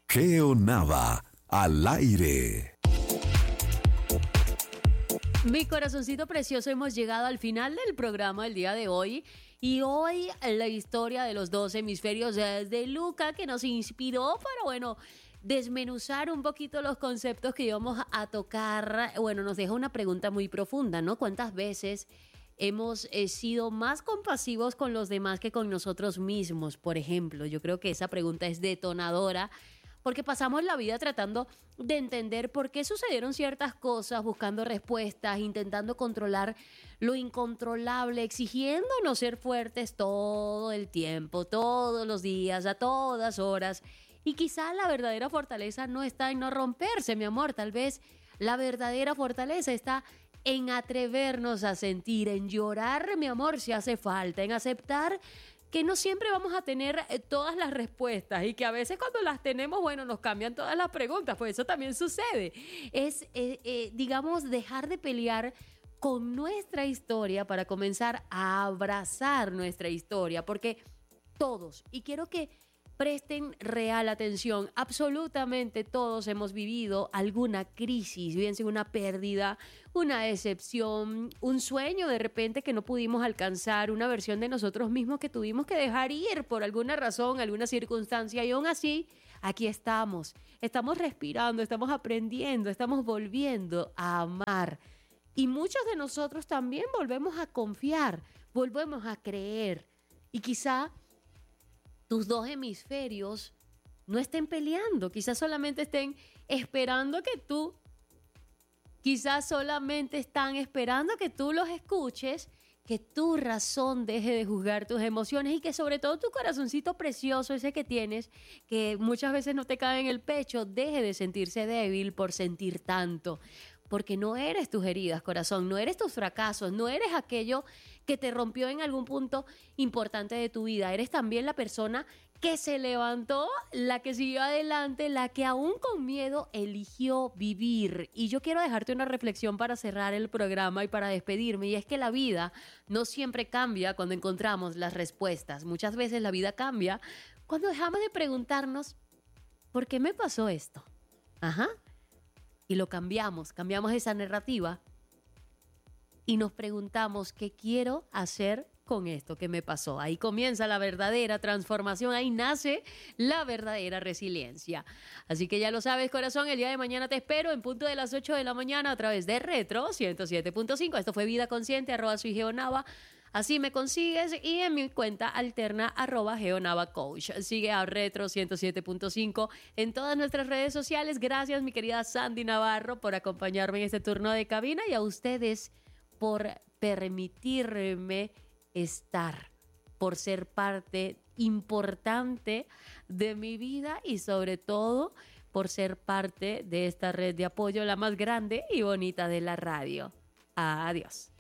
Geo Nava, al aire. Mi corazoncito precioso, hemos llegado al final del programa del día de hoy. Y hoy la historia de los dos hemisferios es de Luca, que nos inspiró para, desmenuzar un poquito los conceptos que íbamos a tocar. Bueno, nos deja una pregunta muy profunda, ¿no? ¿Cuántas veces hemos sido más compasivos con los demás que con nosotros mismos? Por ejemplo, yo creo que esa pregunta es detonadora, porque pasamos la vida tratando de entender por qué sucedieron ciertas cosas, buscando respuestas, intentando controlar lo incontrolable, exigiéndonos ser fuertes todo el tiempo, todos los días, a todas horas. Y quizá la verdadera fortaleza no está en no romperse, mi amor. Tal vez la verdadera fortaleza está en atrevernos a sentir, en llorar, mi amor, si hace falta, en aceptar que no siempre vamos a tener todas las respuestas y que a veces cuando las tenemos, nos cambian todas las preguntas, pues eso también sucede. Es, digamos, dejar de pelear con nuestra historia para comenzar a abrazar nuestra historia, porque todos, y quiero que presten real atención, absolutamente todos hemos vivido alguna crisis, bien sea una pérdida, una decepción, un sueño de repente que no pudimos alcanzar, una versión de nosotros mismos que tuvimos que dejar ir por alguna razón, alguna circunstancia, y aún así aquí estamos respirando, estamos aprendiendo, estamos volviendo a amar. Y muchos de nosotros también volvemos a confiar, volvemos a creer, y quizá tus dos hemisferios no estén peleando, quizás solamente estén esperando que tú, quizás solamente están esperando que tú los escuches, que tu razón deje de juzgar tus emociones y que sobre todo tu corazoncito precioso, ese que tienes, que muchas veces no te cabe en el pecho, deje de sentirse débil por sentir tanto. Porque no eres tus heridas, corazón, no eres tus fracasos, no eres aquello que te rompió en algún punto importante de tu vida. Eres también la persona que se levantó, la que siguió adelante, la que aún con miedo eligió vivir. Y yo quiero dejarte una reflexión para cerrar el programa y para despedirme, y es que la vida no siempre cambia cuando encontramos las respuestas. Muchas veces la vida cambia cuando dejamos de preguntarnos, ¿por qué me pasó esto? Y lo cambiamos esa narrativa y nos preguntamos, ¿qué quiero hacer con esto que me pasó? Ahí comienza la verdadera transformación, ahí nace la verdadera resiliencia. Así que ya lo sabes, corazón, el día de mañana te espero en punto de las 8 de la mañana a través de Retro 107.5. Esto fue Vida Consciente, @soy Geo Nava. Así me consigues, y en mi cuenta alterna @GeoNavaCoach. Sigue a Retro 107.5 en todas nuestras redes sociales. Gracias, mi querida Sandy Navarro, por acompañarme en este turno de cabina, y a ustedes por permitirme estar, por ser parte importante de mi vida y sobre todo por ser parte de esta red de apoyo, la más grande y bonita de la radio. Adiós.